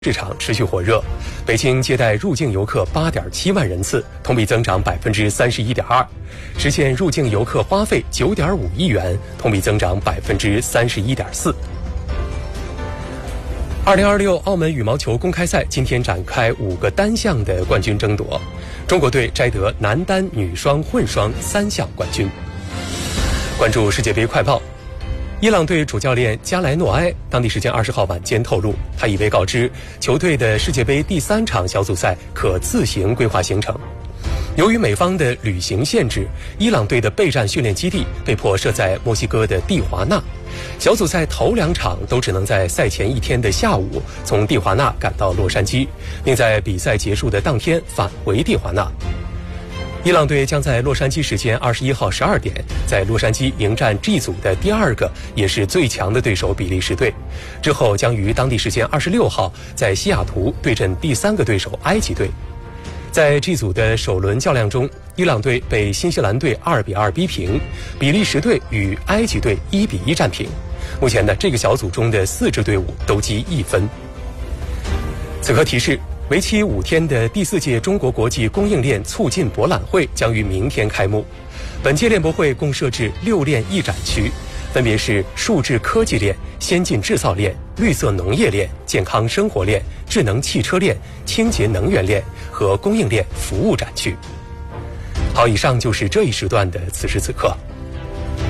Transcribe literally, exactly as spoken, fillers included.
市场持续火热，北京接待入境游客八点七万人次，同比增长百分之三十一点二，实现入境游客花费九点五亿元，同比增长百分之三十一点四。二零二六澳门羽毛球公开赛今天展开五个单项的冠军争夺，中国队摘得男单、女双、混双三项冠军。关注世界杯快报。伊朗队主教练加莱诺埃当地时间二十号晚间透露，他已被告知球队的世界杯第三场小组赛可自行规划行程。由于美方的旅行限制，伊朗队的备战训练基地被迫设在墨西哥的蒂华纳，小组赛头两场都只能在赛前一天的下午从蒂华纳赶到洛杉矶，并在比赛结束的当天返回蒂华纳。伊朗队将在洛杉矶时间二十一号十二点，在洛杉矶迎战 G 组的第二个也是最强的对手比利时队，之后将于当地时间二十六号在西雅图对阵第三个对手埃及队。在 G 组的首轮较量中，伊朗队被新西兰队二比二逼平，比利时队与埃及队一比一战平。目前呢，这个小组中的四支队伍都积一分。此刻提示，为期五天的第四届中国国际供应链促进博览会将于明天开幕。本届链博会共设置六链一展区，分别是数字科技链、先进制造链、绿色农业链、健康生活链、智能汽车链、清洁能源链和供应链服务展区。好，以上就是这一时段的此时此刻。